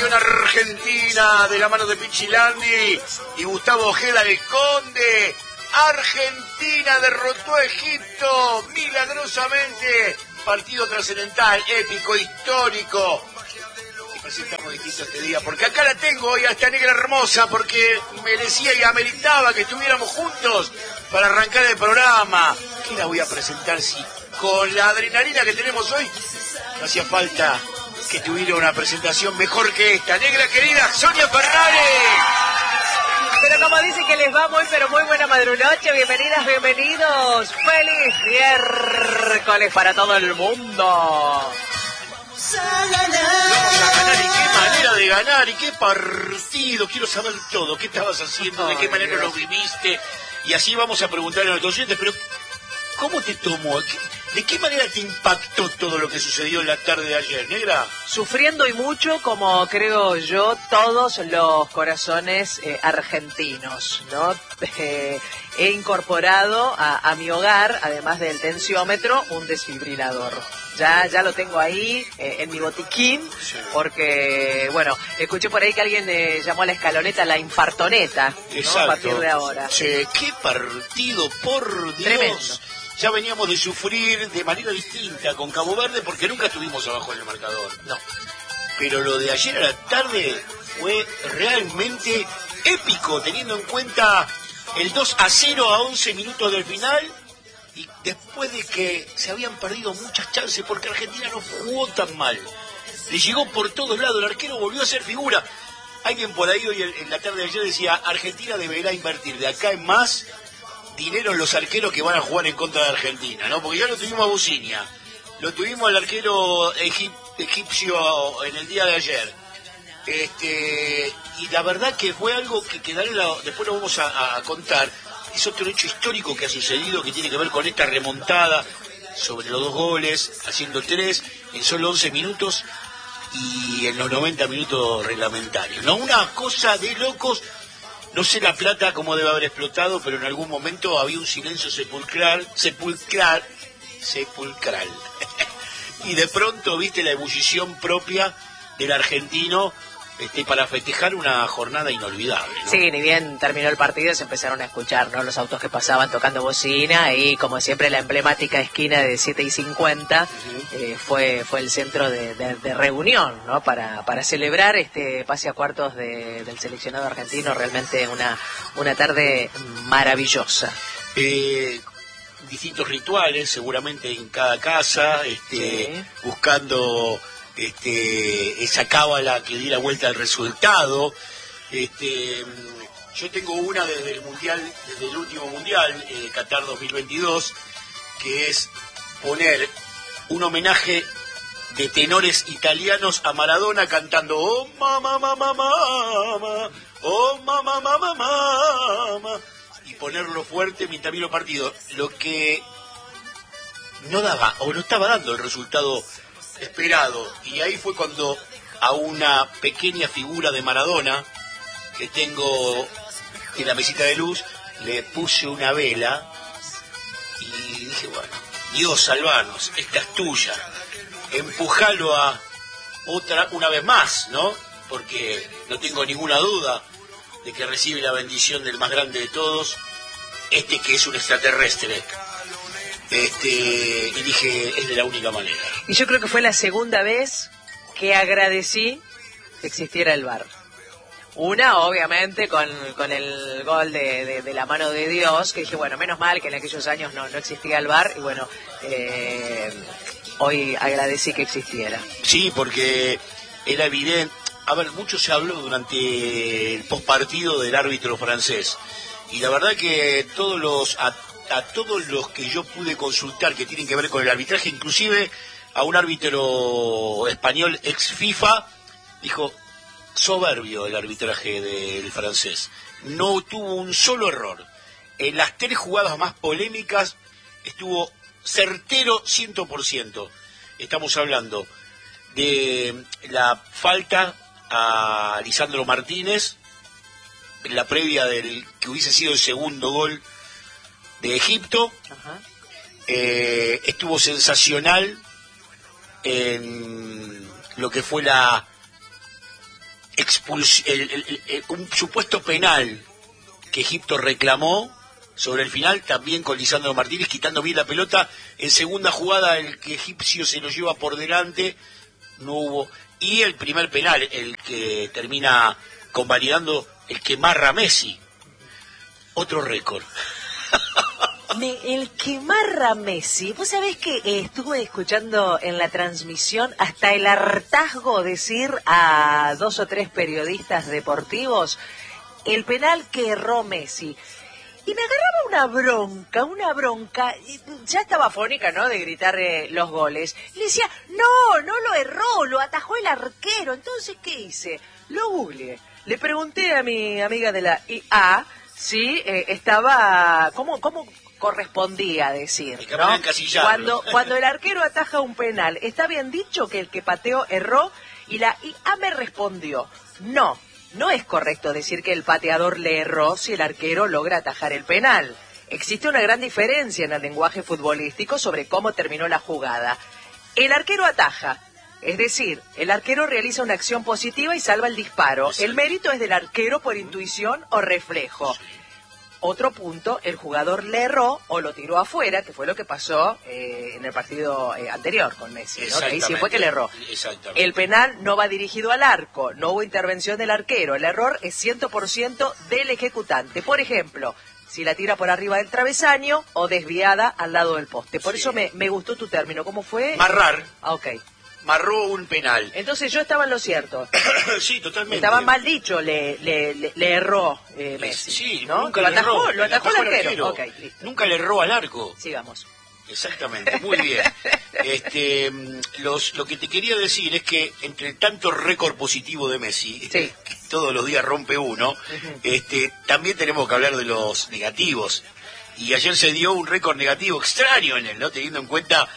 selección argentina de la mano de Pichilandi y Gustavo Ojeda el Conde. Argentina derrotó a Egipto milagrosamente. Partido trascendental, épico, histórico. Y presentamos distinto este día, porque acá la tengo hoy a esta negra hermosa, porque merecía y ameritaba que estuviéramos juntos para arrancar el programa. ¿Qué la voy a presentar si con la adrenalina que tenemos hoy no hacía falta que tuviera una presentación mejor que esta? Negra querida, Sonia Ferrari. Pero como dicen que les va muy, pero muy buena madrunoche, bienvenidas, bienvenidos. ¡Feliz miércoles para todo el mundo! Vamos a ganar, y qué manera de ganar, y qué partido. Quiero saber todo, qué estabas haciendo, de qué manera lo viviste. Y así vamos a preguntarle a nuestros oyentes, pero ¿cómo te tomó? ¿De qué manera te impactó todo lo que sucedió en la tarde de ayer, negra? Sufriendo y mucho, como creo yo, todos los corazones argentinos, ¿no? He incorporado a mi hogar, además del tensiómetro, un desfibrilador. Ya lo tengo ahí en mi botiquín, porque, bueno, escuché por ahí que alguien llamó a la escaloneta la infartoneta, ¿no? Exacto. A partir de ahora. Che, qué partido, por Dios. Tremendo. Ya veníamos de sufrir de manera distinta con Cabo Verde porque nunca estuvimos abajo en el marcador. No. Pero lo de ayer a la tarde fue realmente épico, teniendo en cuenta el 2-0 a 11 minutos del final. Y después de que se habían perdido muchas chances porque Argentina no jugó tan mal. Le llegó por todos lados, el arquero volvió a ser figura. Alguien por ahí hoy en la tarde de ayer decía, Argentina deberá invertir de acá en más dinero en los arqueros que van a jugar en contra de Argentina, ¿no? Porque ya lo tuvimos a Bucinia, lo tuvimos al arquero egipcio en el día de ayer. Y la verdad que fue algo que después lo vamos a contar. Es otro hecho histórico que ha sucedido, que tiene que ver con esta remontada sobre los 2 goles, haciendo 3 en solo 11 minutos y en los 90 minutos reglamentarios, ¿no? Una cosa de locos. No sé La Plata cómo debe haber explotado, pero en algún momento había un silencio sepulcral. Y de pronto viste la ebullición propia del argentino para festejar una jornada inolvidable, ¿no? Sí, ni bien terminó el partido se empezaron a escuchar, ¿no? Los autos que pasaban tocando bocina y como siempre la emblemática esquina de 7:50 fue el centro de reunión, ¿no? Para celebrar este pase a cuartos del seleccionado argentino. Realmente una tarde maravillosa. Distintos rituales seguramente en cada casa, Sí. Buscando esa cábala que diera vuelta al resultado. Yo tengo una desde el último mundial, Qatar 2022, que es poner un homenaje de tenores italianos a Maradona cantando "Oh mamá mamá mamá, oh mamá mamá mamá", y ponerlo fuerte mientras vi los partidos, lo que no daba o no estaba dando el resultado esperado. Y ahí fue cuando a una pequeña figura de Maradona que tengo en la mesita de luz le puse una vela y dije, bueno, Dios, salvanos, esta es tuya, empujalo a una vez más, ¿no? Porque no tengo ninguna duda de que recibe la bendición del más grande de todos, que es un extraterrestre. Y dije, es de la única manera. Y yo creo que fue la segunda vez que agradecí que existiera el VAR. Una, obviamente, con el gol de la mano de Dios, que dije, bueno, menos mal que en aquellos años no existía el VAR, y bueno, hoy agradecí que existiera. Sí, porque era evidente. A ver, mucho se habló durante el postpartido del árbitro francés, y la verdad que a todos los que yo pude consultar que tienen que ver con el arbitraje, inclusive a un árbitro español ex FIFA, dijo, soberbio el arbitraje del francés, no tuvo un solo error, en las 3 jugadas más polémicas estuvo certero 100%. Estamos hablando de la falta a Lisandro Martínez en la previa del que hubiese sido el segundo gol de Egipto. Ajá. Estuvo sensacional en lo que fue un supuesto penal que Egipto reclamó sobre el final, también con Lisandro Martínez quitando bien la pelota. En segunda jugada el que egipcio se lo lleva por delante, no hubo. Y el primer penal, el que termina convalidando, el que marra a Messi. Otro récord. El que marra a Messi. Vos sabés que estuve escuchando en la transmisión hasta el hartazgo decir a 2 o 3 periodistas deportivos el penal que erró Messi. Y me agarraba una bronca, ya estaba afónica, ¿no?, de gritar los goles. Y le decía, no lo erró, lo atajó el arquero. Entonces, ¿qué hice? Lo googleé. Le pregunté a mi amiga de la IA si estaba, ¿cómo correspondía decir, ¿no? Cuando el arquero ataja un penal, ¿está bien dicho que el que pateó erró? Y la IA me respondió, no es correcto decir que el pateador le erró si el arquero logra atajar el penal. Existe una gran diferencia en el lenguaje futbolístico sobre cómo terminó la jugada. El arquero ataja, es decir, el arquero realiza una acción positiva y salva el disparo. El mérito es del arquero por intuición o reflejo. Otro punto, el jugador le erró o lo tiró afuera, que fue lo que pasó en el partido anterior con Messi, ¿no? Que ahí sí fue que le erró. El penal no va dirigido al arco, no hubo intervención del arquero, el error es 100% del ejecutante. Por ejemplo, si la tira por arriba del travesaño o desviada al lado del poste. Por eso me gustó tu término. ¿Cómo fue? Marrar. Ah, ok. Marró un penal. Entonces yo estaba en lo cierto. Sí, totalmente. Estaba mal dicho, le erró Messi. Sí, ¿no? nunca lo le erró. Lo atajó el arquero. Okay, nunca le erró al arco. Sigamos. Exactamente, muy bien. Lo que te quería decir es que entre tanto récord positivo de Messi, sí, que todos los días rompe uno, también tenemos que hablar de los negativos. Y ayer se dio un récord negativo extraño en él, ¿no? Teniendo en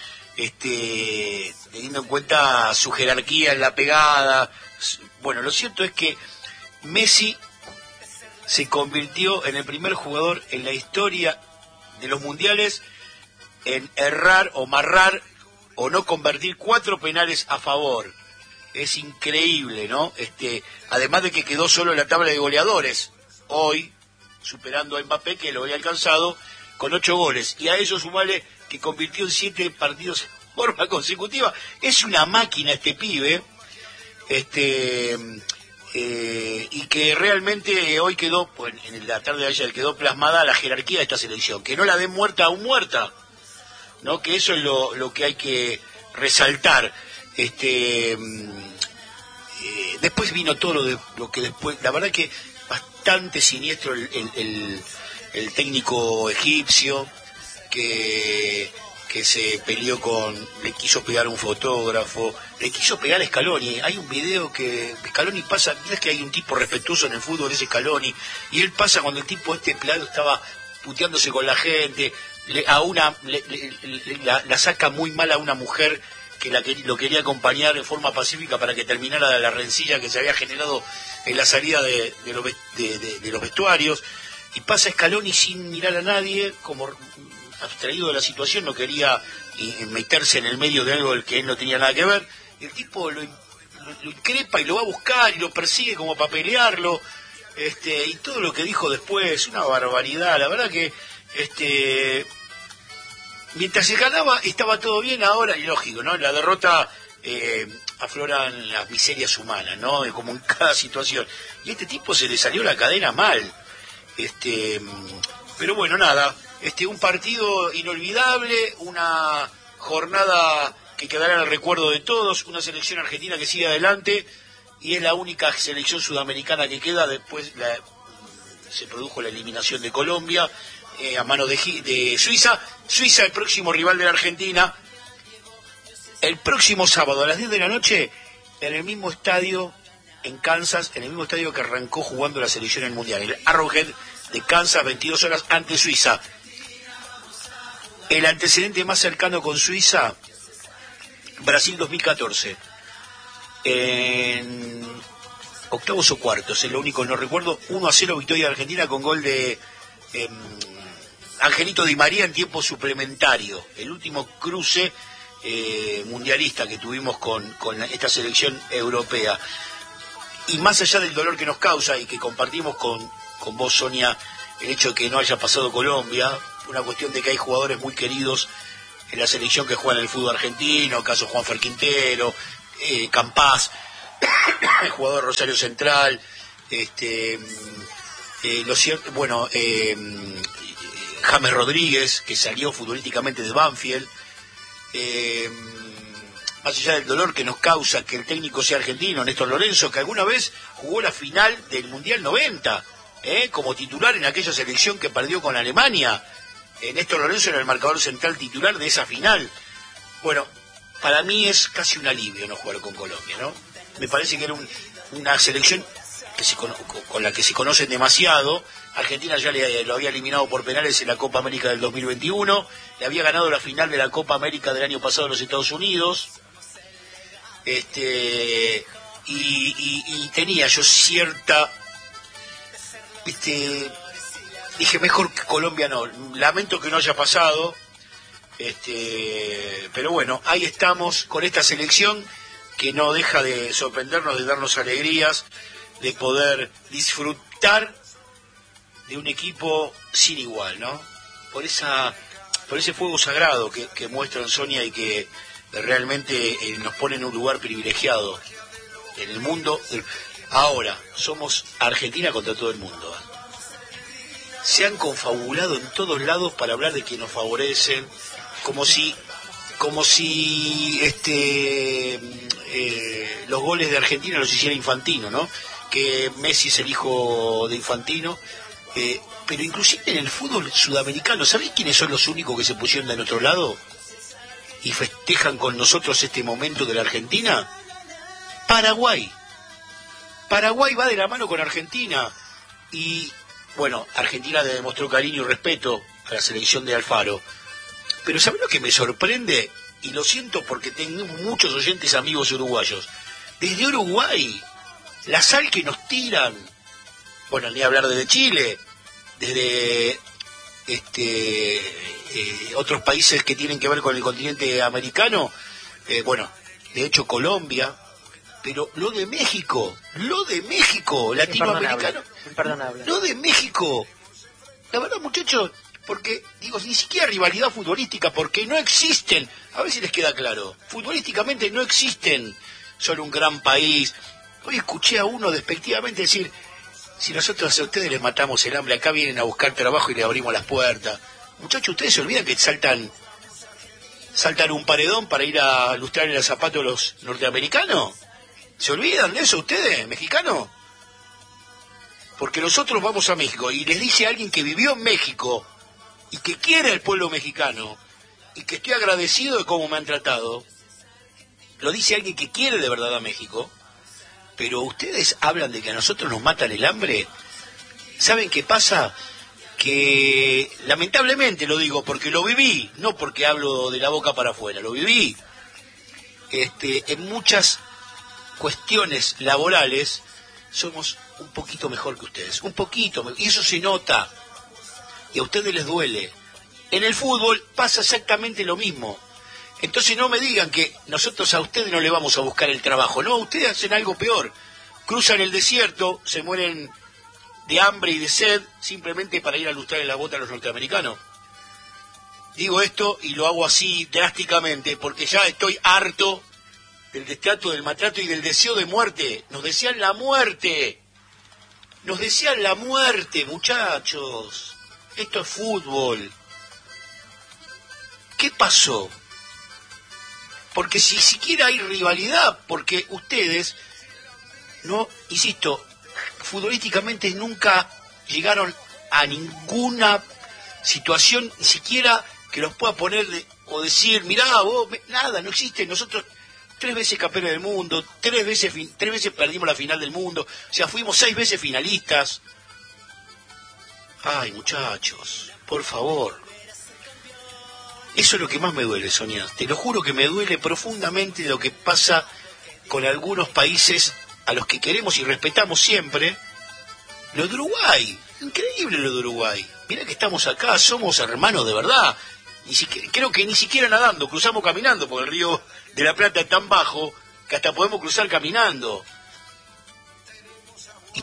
cuenta su jerarquía en la pegada. Bueno, lo cierto es que Messi se convirtió en el primer jugador en la historia de los mundiales en errar o marrar o no convertir 4 penales a favor. Es increíble, ¿no? Además de que quedó solo en la tabla de goleadores hoy, superando a Mbappé, que lo había alcanzado con 8 goles, y a eso sumale que convirtió en 7 partidos en forma consecutiva. Es una máquina este pibe, y que realmente hoy quedó, pues, en la tarde de ayer quedó plasmada la jerarquía de esta selección, que no la den muerta aún muerta, ¿no? Que eso es lo que hay que resaltar. Después vino todo lo que después, la verdad que bastante siniestro el técnico egipcio que se peleó le quiso pegar a un fotógrafo, le quiso pegar a Scaloni. Hay un video que Scaloni pasa, es que hay un tipo respetuoso en el fútbol, es Scaloni, y él pasa cuando el tipo pelado estaba puteándose con la gente, la saca muy mal a una mujer que lo quería acompañar en forma pacífica para que terminara la rencilla que se había generado en la salida de los vestuarios, y pasa Scaloni sin mirar a nadie, como abstraído de la situación, no quería meterse en el medio de algo del que él no tenía nada que ver. El tipo lo increpa y lo va a buscar y lo persigue como para pelearlo, y todo lo que dijo después, una barbaridad. La verdad que mientras se ganaba estaba todo bien. Ahora, y lógico, ¿no? En la derrota afloran las miserias humanas, ¿no? Como en cada situación. Y a este tipo se le salió la cadena mal. Pero bueno, nada. Un partido inolvidable, una jornada que quedará en el recuerdo de todos, una selección argentina que sigue adelante y es la única selección sudamericana que queda. Después se produjo la eliminación de Colombia a mano de Suiza. Suiza, el próximo rival de la Argentina, el próximo sábado a las 10 de la noche en el mismo estadio en Kansas, en el mismo estadio que arrancó jugando la selección en el Mundial, el Arrowhead de Kansas, 22 horas ante Suiza. El antecedente más cercano con Suiza, Brasil 2014. En octavos o cuartos, es lo único, no recuerdo, 1-0 victoria de Argentina con gol de Angelito Di María en tiempo suplementario. El último cruce mundialista que tuvimos con esta selección europea. Y más allá del dolor que nos causa y que compartimos con vos, Sonia, el hecho de que no haya pasado Colombia, una cuestión de que hay jugadores muy queridos en la selección que juegan en el fútbol argentino, caso Juanfer Quintero, Campás, el jugador Rosario Central, James Rodríguez, que salió futbolísticamente de Banfield, más allá del dolor que nos causa que el técnico sea argentino, Néstor Lorenzo, que alguna vez jugó la final del Mundial 90, como titular en aquella selección que perdió con Alemania. Néstor Lorenzo era el marcador central titular de esa final. Bueno, para mí es casi un alivio no jugar con Colombia, ¿no? Me parece que era una selección con la que se conocen demasiado. Argentina ya lo había eliminado por penales en la Copa América del 2021, le había ganado la final de la Copa América del año pasado en los Estados Unidos, y tenía yo cierta, dije mejor que Colombia no, lamento que no haya pasado, pero bueno, ahí estamos con esta selección que no deja de sorprendernos, de darnos alegrías, de poder disfrutar de un equipo sin igual, ¿no? Por ese fuego sagrado que muestran, Sonia, y que realmente nos pone en un lugar privilegiado en el mundo. Ahora, somos Argentina contra todo el mundo, ¿eh? Se han confabulado en todos lados para hablar de que nos favorecen, como si los goles de Argentina los hiciera Infantino, ¿no? Que Messi es el hijo de Infantino, pero inclusive en el fútbol sudamericano, ¿sabés quiénes son los únicos que se pusieron de nuestro lado y festejan con nosotros este momento de la Argentina? Paraguay va de la mano con Argentina, y bueno, Argentina le demostró cariño y respeto a la selección de Alfaro, pero ¿sabés lo que me sorprende? Y lo siento porque tengo muchos oyentes amigos uruguayos. Desde Uruguay, la sal que nos tiran, bueno, ni hablar desde Chile, desde otros países que tienen que ver con el continente americano, bueno, de hecho Colombia, pero lo de México, latinoamericano, imperdonable. Lo de México, la verdad, muchachos, porque, digo, ni siquiera rivalidad futbolística, porque no existen, a ver si les queda claro, futbolísticamente no existen, son un gran país. Hoy escuché a uno despectivamente decir, si nosotros a ustedes les matamos el hambre, acá vienen a buscar trabajo y les abrimos las puertas. Muchachos, ¿ustedes se olvidan que saltan un paredón para ir a lustrar el zapato a los norteamericanos? ¿Se olvidan de eso ustedes, mexicanos? Porque nosotros vamos a México y les dice a alguien que vivió en México y que quiere al pueblo mexicano y que estoy agradecido de cómo me han tratado, lo dice alguien que quiere de verdad a México. Pero ustedes hablan de que a nosotros nos matan el hambre. ¿Saben qué pasa? Que lamentablemente lo digo porque lo viví, no porque hablo de la boca para afuera, lo viví. En muchas cuestiones laborales somos un poquito mejor que ustedes, un poquito, y eso se nota, y a ustedes les duele. En el fútbol pasa exactamente lo mismo. Entonces no me digan que nosotros a ustedes no le vamos a buscar el trabajo. No, ustedes hacen algo peor. Cruzan el desierto, se mueren de hambre y de sed simplemente para ir a lustrar en la bota a los norteamericanos. Digo esto y lo hago así drásticamente porque ya estoy harto del destrato, del maltrato y del deseo de muerte. Nos desean la muerte. Nos desean la muerte, muchachos. Esto es fútbol. ¿Qué pasó? Porque si siquiera hay rivalidad, porque ustedes, no, insisto, futbolísticamente nunca llegaron a ninguna situación, ni siquiera que los pueda poner o decir, mirá, vos, nada, no existe. Nosotros 3 veces campeones del mundo, 3 veces perdimos la final del mundo, o sea, fuimos 6 veces finalistas. Ay, muchachos, por favor. Eso es lo que más me duele, Sonia. Te lo juro que me duele profundamente lo que pasa con algunos países a los que queremos y respetamos siempre. Lo de Uruguay, increíble lo de Uruguay. Mirá que estamos acá, somos hermanos de verdad. Creo que ni siquiera nadando, cruzamos caminando, porque el río de la Plata es tan bajo que hasta podemos cruzar caminando.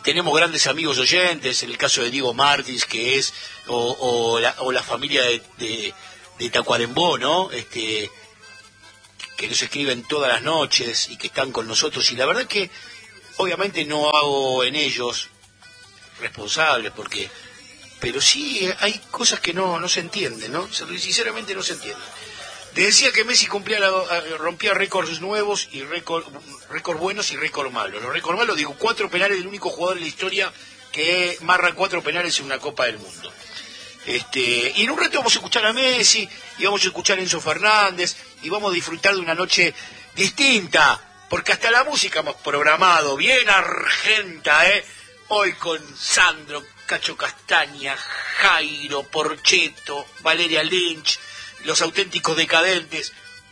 tenemos grandes amigos oyentes, en el caso de Diego Martins, que es, o la familia de Tacuarembó, ¿no? Que nos escriben todas las noches y que están con nosotros, y la verdad que obviamente no hago en ellos responsables, pero sí hay cosas que no se entienden, ¿no? Sinceramente no se entienden. Te decía que Messi rompía récords nuevos y récords buenos y récords malos. Los récords malos, digo, 4 penales, el único jugador en la historia que marca 4 penales en una Copa del Mundo. Y en un rato vamos a escuchar a Messi, y vamos a escuchar a Enzo Fernández, y vamos a disfrutar de una noche distinta, porque hasta la música hemos programado, bien argenta, hoy con Sandro, Cacho Castaña, Jairo, Porcheto, Valeria Lynch, Los Auténticos Decadentes,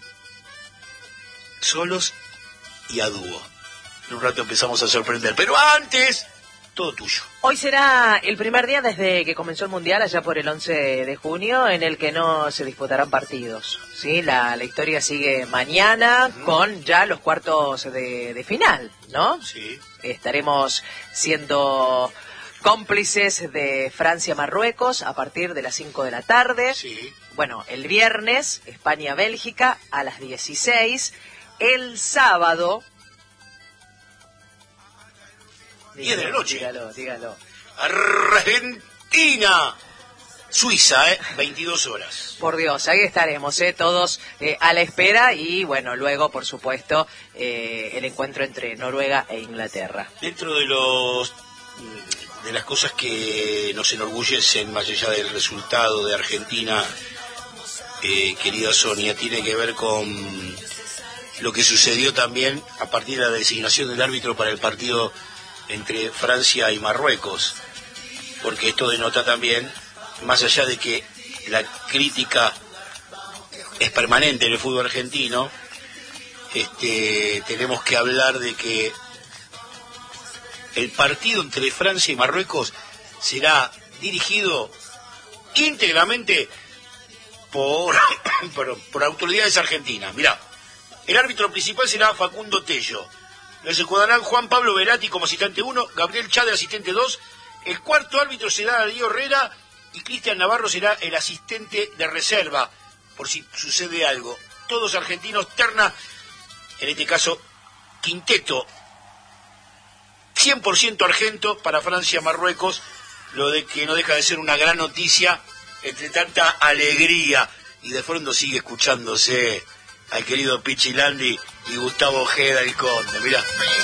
solos y a dúo. En un rato empezamos a sorprender, pero antes, todo tuyo. Hoy será el primer día desde que comenzó el Mundial, allá por el 11 de junio, en el que no se disputarán partidos. ¿Sí? La historia sigue mañana con ya los cuartos de final, ¿no? Sí. Estaremos siendo cómplices de Francia-Marruecos a partir de las 5 de la tarde. Sí. Bueno, el viernes, España-Bélgica a las 16. El sábado... 10 de la noche. Dígalo. Argentina, Suiza, 22 horas. Por Dios, ahí estaremos, todos a la espera, y bueno, luego, por supuesto, el encuentro entre Noruega e Inglaterra. Dentro de las cosas que nos enorgullecen, más allá del resultado de Argentina, querida Sonia, tiene que ver con lo que sucedió también a partir de la designación del árbitro para el partido entre Francia y Marruecos, porque esto denota también, más allá de que la crítica es permanente en el fútbol argentino, tenemos que hablar de que el partido entre Francia y Marruecos será dirigido íntegramente por autoridades argentinas. Mirá, el árbitro principal será Facundo Tello. Se jugarán Juan Pablo Veratti como asistente 1, Gabriel Chade asistente 2, el cuarto árbitro será Darío Herrera y Cristian Navarro será el asistente de reserva, por si sucede algo. Todos argentinos, terna, en este caso, quinteto, 100% argento para Francia-Marruecos, lo de que no deja de ser una gran noticia entre tanta alegría, y de fondo sigue escuchándose al querido Pichi Landi y Gustavo Ojeda, el Conde, mirá.